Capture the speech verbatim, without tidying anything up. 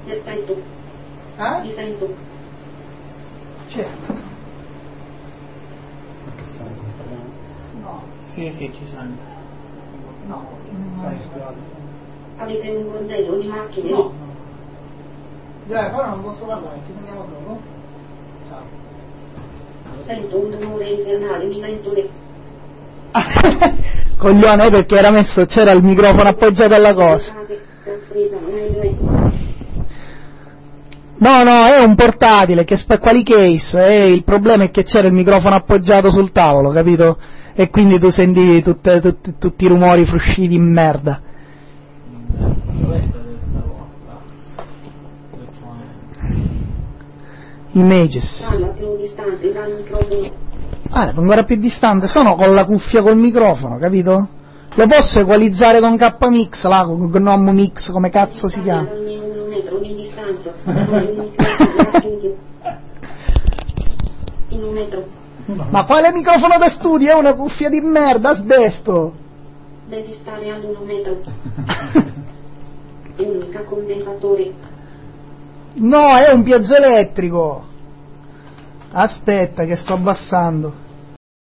Perfetto. Eh? Mi sento. Certo. No. Sì, sì, ci sento. No. Avete un bordello di macchine? No. Già, ora non posso parlare, ci sentiamo dopo. Ciao. Sento un rumore infernale, mi sento le... Coglione, perché era messo, c'era il microfono appoggiato alla cosa. No, no, è un portatile, che sp- quali case? Eh, il problema è che c'era il microfono appoggiato sul tavolo, capito? E quindi tu sentivi tutte, tutti, tutti i rumori frusci di merda. Images. Parla più distante, dal microfono. Ah, ancora più distante, sono con la cuffia col microfono, capito? Lo posso equalizzare con K-Mix, là, con Gnome Mix, come cazzo si chiama? Un metro di distanza, in un metro. Ma quale microfono da studio? È una cuffia di merda, asbesto! Devi stare ad un metro. È un condensatore. No, è un piezoelettrico! Aspetta che sto abbassando.